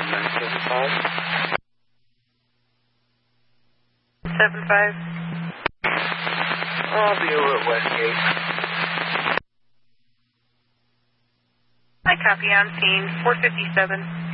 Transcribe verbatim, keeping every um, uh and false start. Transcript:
nine seven five. seven five. I'll be over at Westgate. I copy on scene, four fifty-seven.